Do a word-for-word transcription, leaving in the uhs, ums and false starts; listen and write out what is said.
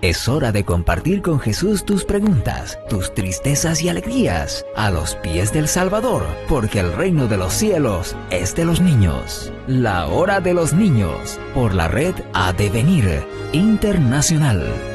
Es hora de compartir con Jesús tus preguntas, tus tristezas y alegrías a los pies del Salvador, porque el reino de los cielos es de los niños. La hora de los niños, por la red A Devenir Internacional.